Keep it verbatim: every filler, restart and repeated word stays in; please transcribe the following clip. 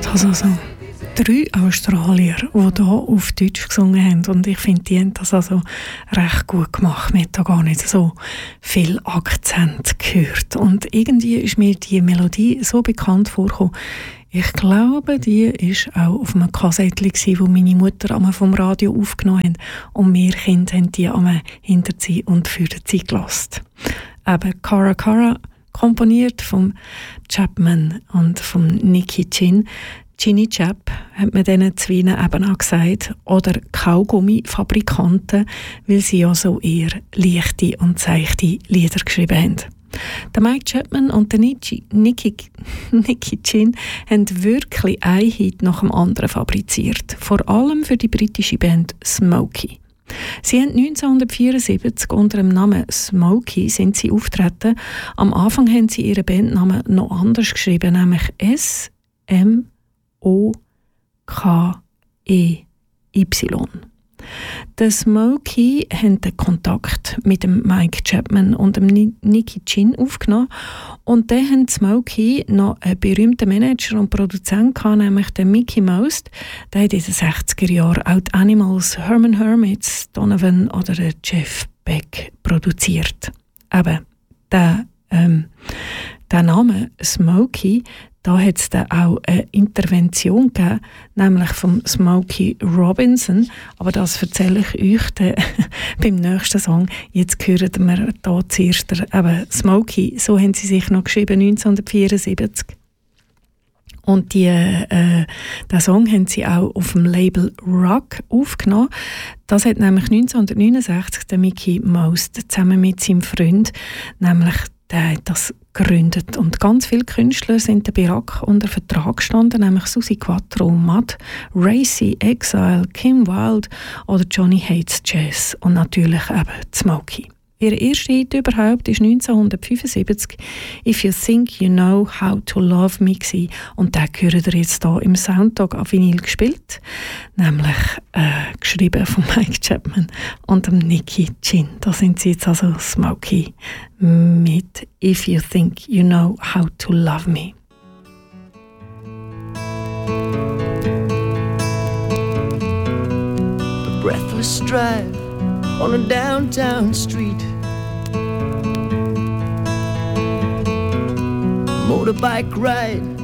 Also so drei Australier, die hier auf Deutsch gesungen haben. Und ich finde, die haben das also recht gut gemacht. Man hat da gar nicht so viel Akzent gehört. Und irgendwie ist mir die Melodie so bekannt vorgekommen. Ich glaube, die war auch auf einem Kassettchen, das meine Mutter einmal vom Radio aufgenommen hat. Und wir Kinder haben die einmal hinter sie und für sie gelassen. Eben Cara Cara, komponiert von Chapman und von Nicky Chin. Ginny Chap hat man diesen zwei eben auch gesagt. Oder Kaugummi-Fabrikanten, weil sie ja so eher leichte und seichte Lieder geschrieben haben. Der Mike Chapman und der Nicky, Nicky, Nicky Chin haben wirklich ein Hit nach dem anderen fabriziert. Vor allem für die britische Band Smokey. Sie haben neunzehnhundertvierundsiebzig unter dem Namen Smokey sind sie auftreten. Am Anfang haben sie ihren Bandnamen noch anders geschrieben, nämlich S M O K E Y. Der Smokey hat den Kontakt mit dem Mike Chapman und dem Nicky Chin aufgenommen und dann haben Smokey noch einen berühmten Manager und Produzent gehabt, nämlich den Mickey Most. Der hat in den sechziger Jahren auch die Animals, Herman Hermits, Donovan oder Jeff Beck produziert. Eben, der, ähm, der Name Smokey, da hat es dann auch eine Intervention gegeben, nämlich vom Smokey Robinson. Aber das erzähle ich euch dann beim nächsten Song. Jetzt hören wir hier zuerst eben Smokey. So haben sie sich noch geschrieben, neunzehnhundertvierundsiebzig. Und die, äh, den Song haben sie auch auf dem Label Rock aufgenommen. Das hat nämlich neunzehnhundertneunundsechzig der Mickey Most zusammen mit seinem Freund, nämlich der hat das gegründet. Und ganz viele Künstler sind der Birack unter Vertrag gestanden, nämlich Suzi Quatro, Mud, Racy, Exile, Kim Wilde oder Johnny Hates Jazz und natürlich eben Smokey. Ihr erster Hit überhaupt ist neunzehnhundertfünfundsiebzig «If You Think You Know How to Love Me» gewesen. Und den hören ihr jetzt hier im Soundtrack auf Vinyl gespielt, nämlich äh, geschrieben von Mike Chapman und dem Nicky Chin. Da sind sie jetzt also Smokey mit «If You Think You Know How to Love Me». A breathless drive on a downtown street, motorbike ride